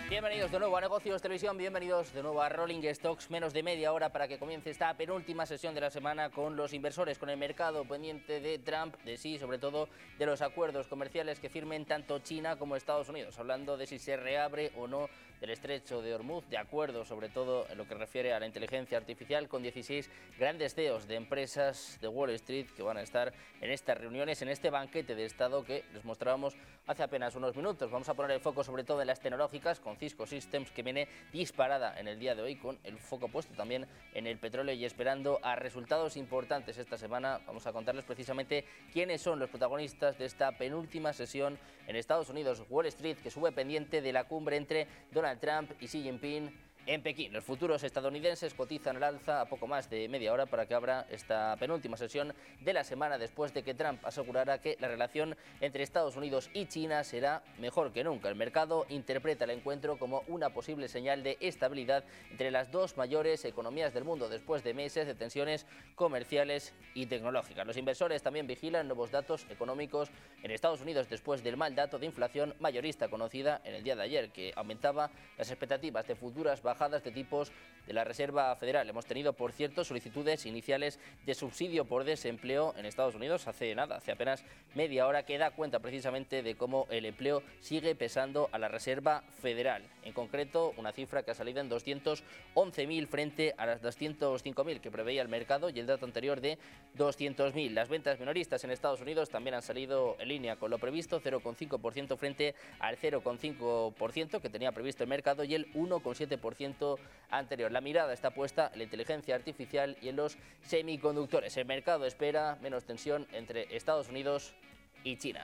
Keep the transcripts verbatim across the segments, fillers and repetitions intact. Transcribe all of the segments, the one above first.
Bienvenidos de nuevo a Negocios Televisión, bienvenidos de nuevo a Rolling Stocks, menos de media hora para que comience esta penúltima sesión de la semana con los inversores, con el mercado pendiente de Trump, de sí, sobre todo de los acuerdos comerciales que firmen tanto China como Estados Unidos, hablando de si se reabre o no del estrecho de Hormuz, de acuerdo sobre todo en lo que refiere a la inteligencia artificial, con dieciséis grandes C E Os de empresas de Wall Street que van a estar en estas reuniones, en este banquete de Estado que les mostrábamos hace apenas unos minutos. Vamos a poner el foco sobre todo en las tecnológicas, con Cisco Systems, que viene disparada en el día de hoy, con el foco puesto también en el petróleo y esperando a resultados importantes esta semana. Vamos a contarles precisamente quiénes son los protagonistas de esta penúltima sesión en Estados Unidos. Wall Street, que sube pendiente de la cumbre entre Donald Trump y Xi Jinping en Pekín. Los futuros estadounidenses cotizan al alza a poco más de media hora para que abra esta penúltima sesión de la semana, después de que Trump asegurara que la relación entre Estados Unidos y China será mejor que nunca. El mercado interpreta el encuentro como una posible señal de estabilidad entre las dos mayores economías del mundo, después de meses de tensiones comerciales y tecnológicas. Los inversores también vigilan nuevos datos económicos en Estados Unidos después del mal dato de inflación mayorista conocida en el día de ayer, que aumentaba las expectativas de futuras bajas de tipos de la Reserva Federal. Hemos tenido, por cierto, solicitudes iniciales de subsidio por desempleo en Estados Unidos hace nada, hace apenas media hora, que da cuenta precisamente de cómo el empleo sigue pesando a la Reserva Federal. En concreto, una cifra que ha salido en doscientos once mil frente a las doscientos cinco mil que preveía el mercado y el dato anterior de doscientos mil. Las ventas minoristas en Estados Unidos también han salido en línea con lo previsto, cero coma cinco por ciento frente al cero coma cinco por ciento que tenía previsto el mercado y el uno coma siete por ciento anterior. La mirada está puesta en la inteligencia artificial y en los semiconductores. El mercado espera menos tensión entre Estados Unidos y China.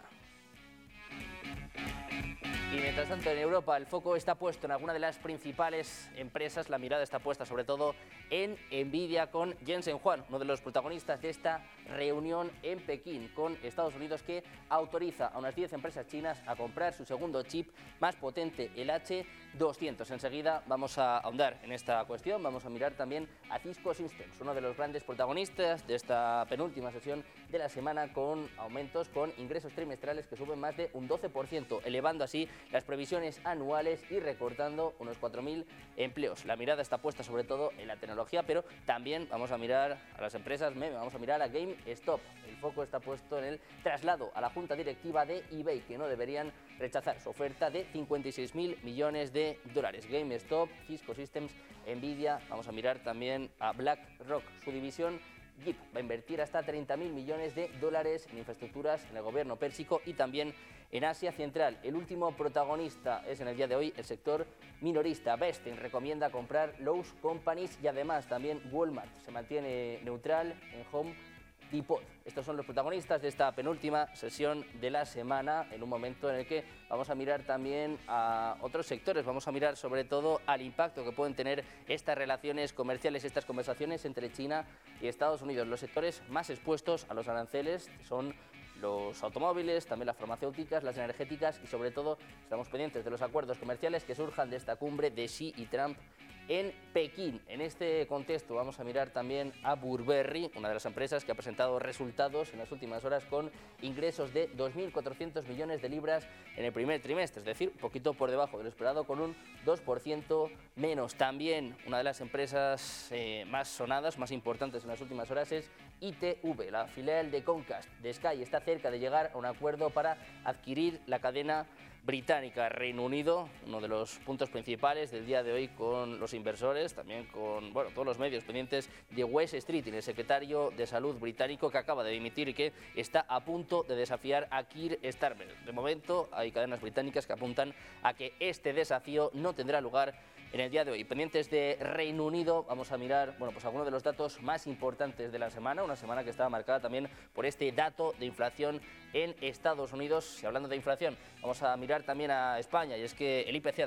Y mientras tanto, en Europa el foco está puesto en alguna de las principales empresas. La mirada está puesta sobre todo en Nvidia, con Jensen Huang, uno de los protagonistas de esta reunión en Pekín con Estados Unidos, que autoriza a unas diez empresas chinas a comprar su segundo chip más potente, el H doscientos. Enseguida vamos a ahondar en esta cuestión. Vamos a mirar también a Cisco Systems, uno de los grandes protagonistas de esta penúltima sesión de la semana, con aumentos, con ingresos trimestrales que suben más de un doce por ciento, elevando así las previsiones anuales y recortando unos cuatro mil empleos. La mirada está puesta sobre todo en la tecnología, pero también vamos a mirar a las empresas meme, vamos a mirar a GameStop. El foco está puesto en el traslado a la junta directiva de eBay, que no deberían rechazar su oferta de cincuenta y seis mil millones de dólares. GameStop, Cisco Systems, Nvidia. Vamos a mirar también a BlackRock, su división G I P va a invertir hasta treinta mil millones de dólares en infraestructuras en el gobierno pérsico y también en Asia Central. El último protagonista es en el día de hoy el sector minorista. Bernstein recomienda comprar Lowe's Companies y además también Walmart se mantiene neutral en Home Depot. Estos son los protagonistas de esta penúltima sesión de la semana, en un momento en el que vamos a mirar también a otros sectores. Vamos a mirar sobre todo al impacto que pueden tener estas relaciones comerciales, estas conversaciones entre China y Estados Unidos. Los sectores más expuestos a los aranceles son los automóviles, también las farmacéuticas, las energéticas y sobre todo estamos pendientes de los acuerdos comerciales que surjan de esta cumbre de Xi y Trump en Pekín. En este contexto vamos a mirar también a Burberry, una de las empresas que ha presentado resultados en las últimas horas con ingresos de dos mil cuatrocientos millones de libras en el primer trimestre, es decir, un poquito por debajo de lo esperado, con un dos por ciento menos. También una de las empresas eh, más sonadas, más importantes en las últimas horas es I T V, la filial de Comcast de Sky. Está cerca de llegar a un acuerdo para adquirir la cadena británica. Reino Unido, uno de los puntos principales del día de hoy con los inversores, también con bueno, todos los medios pendientes de West Street y el secretario de Salud británico, que acaba de dimitir y que está a punto de desafiar a Keir Starmer. De momento hay cadenas británicas que apuntan a que este desafío no tendrá lugar en el día de hoy. Pendientes de Reino Unido, vamos a mirar bueno, pues algunos de los datos más importantes de la semana, una semana que estaba marcada también por este dato de inflación en Estados Unidos. Y hablando de inflación, vamos a mirar también a España, y es que el I P C